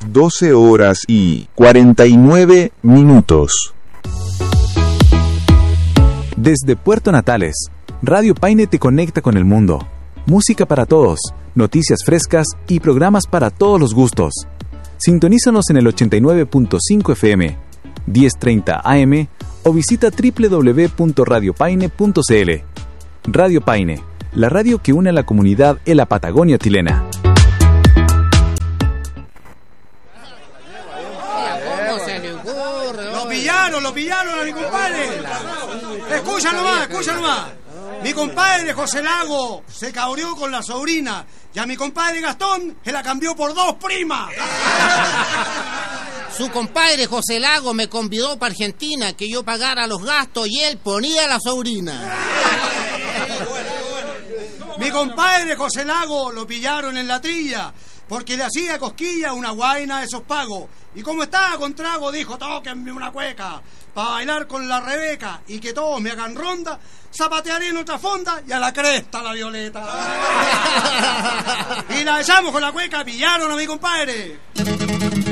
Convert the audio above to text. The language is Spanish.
12 horas y 49 minutos. Desde Puerto Natales, Radio Paine te conecta con el mundo. Música para todos, noticias frescas y programas para todos los gustos. Sintonízanos en el 89.5 FM, 1030 AM o visita www.radiopaine.cl. Radio Paine, la radio que une a la comunidad en la Patagonia chilena. Lo pillaron a mi compadre. Escucha nomás. Mi compadre José Lago se cabreó con la sobrina y a mi compadre Gastón se la cambió por 2 primas. Su compadre José Lago me convidó para Argentina que yo pagara los gastos y él ponía a la sobrina. Mi compadre José Lago lo pillaron en la trilla porque le hacía cosquilla una guaina de esos pagos. Y como estaba con trago, dijo, tóquenme una cueca para bailar con la Rebeca y que todos me hagan ronda, zapatearé en otra fonda y a la cresta la Violeta. Y la echamos con la cueca, pillaron a mi compadre.